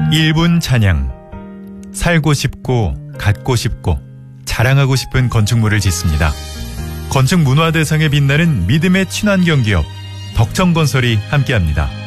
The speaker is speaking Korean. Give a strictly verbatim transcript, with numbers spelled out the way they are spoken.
일 분 찬양. 살고 싶고 갖고 싶고 자랑하고 싶은 건축물을 짓습니다. 건축 문화대상에 빛나는 믿음의 친환경 기업 덕정건설이 함께합니다.